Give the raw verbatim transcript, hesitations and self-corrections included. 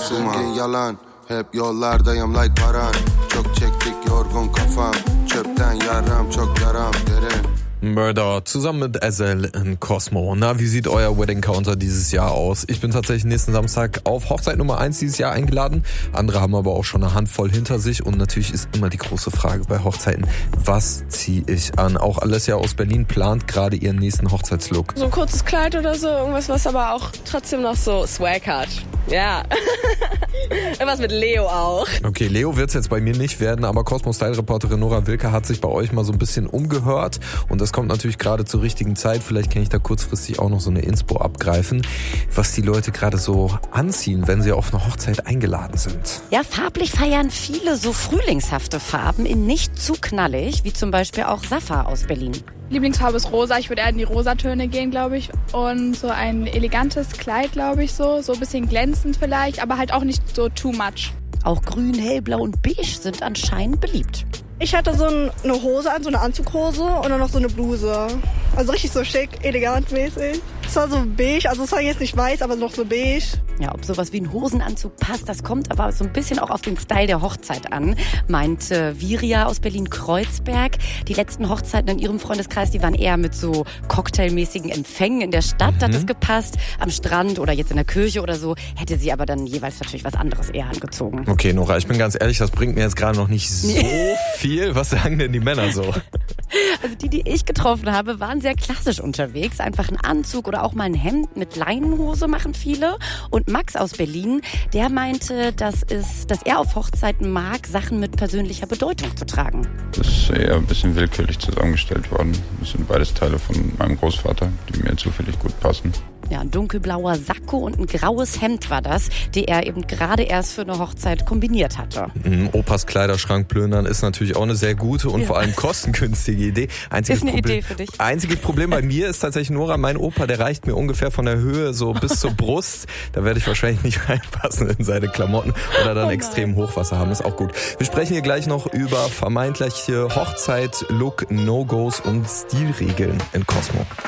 Zengin yalan, hep yollardayım like varan. Çok çektik yorgun kafam, çöpten yaram, çok yaram derin. Murder zusammen mit Ezel in Cosmo. Na, wie sieht euer Wedding Counter dieses Jahr aus? Ich bin tatsächlich nächsten Samstag auf Hochzeit Nummer eins dieses Jahr eingeladen. Andere haben aber auch schon eine Handvoll hinter sich. Und natürlich ist immer die große Frage bei Hochzeiten, was ziehe ich an? Auch Alessia aus Berlin plant gerade ihren nächsten Hochzeitslook. So ein kurzes Kleid oder so, irgendwas, was aber auch trotzdem noch so Swag hat. Ja. Irgendwas mit Leo auch. Okay, Leo wird's jetzt bei mir nicht werden, aber Cosmo-Style-Reporterin Nora Wilke hat sich bei euch mal so ein bisschen umgehört. Und das kommt natürlich gerade zur richtigen Zeit. Vielleicht kann ich da kurzfristig auch noch so eine Inspo abgreifen, was die Leute gerade so anziehen, wenn sie auf eine Hochzeit eingeladen sind. Ja, farblich feiern viele so frühlingshafte Farben in nicht zu knallig, wie zum Beispiel auch Safa aus Berlin. Lieblingsfarbe ist rosa. Ich würde eher in die Rosatöne gehen, glaube ich. Und so ein elegantes Kleid, glaube ich, so. So ein bisschen glänzend vielleicht, aber halt auch nicht so too much. Auch grün, hellblau und beige sind anscheinend beliebt. Ich hatte so eine Hose an, so eine Anzughose und dann noch so eine Bluse. Also richtig so schick, elegant mäßig. Es war so beige, also es war jetzt nicht weiß, aber noch so beige. Ja, ob sowas wie ein Hosenanzug passt, das kommt aber so ein bisschen auch auf den Style der Hochzeit an, meint äh, Viria aus Berlin-Kreuzberg. Die letzten Hochzeiten in ihrem Freundeskreis, die waren eher mit so cocktailmäßigen Empfängen in der Stadt, mhm. hat es gepasst. Am Strand oder jetzt in der Kirche oder so, hätte sie aber dann jeweils natürlich was anderes eher angezogen. Okay, Nora, ich bin ganz ehrlich, das bringt mir jetzt gerade noch nicht so viel. Was sagen denn die Männer so? Also die, die ich getroffen habe, waren sehr klassisch unterwegs. Einfach ein Anzug oder auch mal ein Hemd mit Leinenhose machen viele. Und Max aus Berlin, der meinte, dass, es, dass er auf Hochzeiten mag, Sachen mit persönlicher Bedeutung zu tragen. Das ist eher ein bisschen willkürlich zusammengestellt worden. Das sind beides Teile von meinem Großvater, die mir zufällig gut passen. Ja, ein dunkelblauer Sakko und ein graues Hemd war das, die er eben gerade erst für eine Hochzeit kombiniert hatte. Mhm, Opas Kleiderschrank plündern ist natürlich auch eine sehr gute und ja. vor allem kostengünstige Idee. Einziges ist eine Problem, Idee für dich. Einziges Problem bei mir ist tatsächlich, Nora, mein Opa, der reicht mir ungefähr von der Höhe so bis zur Brust. Da werde ich wahrscheinlich nicht reinpassen in seine Klamotten oder dann oh extrem Hochwasser haben. Ist auch gut. Wir sprechen hier gleich noch über vermeintliche Hochzeit, Look, No-Gos und Stilregeln in Cosmo.